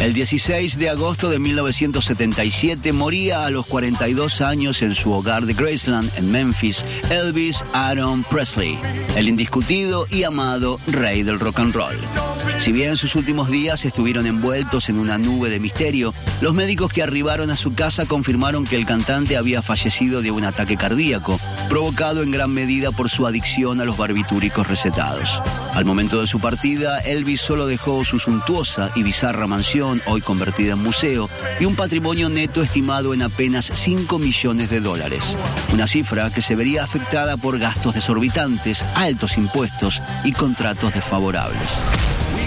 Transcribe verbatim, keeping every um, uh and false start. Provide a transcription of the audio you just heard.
El dieciséis de agosto de mil novecientos setenta y siete moría a los cuarenta y dos años en su hogar de Graceland, en Memphis, Elvis Aaron Presley, el indiscutido y amado rey del rock and roll. Si bien sus últimos días estuvieron envueltos en una nube de misterio, los médicos que arribaron a su casa confirmaron que el cantante había fallecido de un ataque cardíaco, provocado en gran medida por su adicción a los barbitúricos recetados. Al momento de su partida, Elvis solo dejó su suntuosa y bizarra mansión, hoy convertida en museo, y un patrimonio neto estimado en apenas cinco millones de dólares. Una cifra que se vería afectada por gastos desorbitantes, altos impuestos y contratos desfavorables.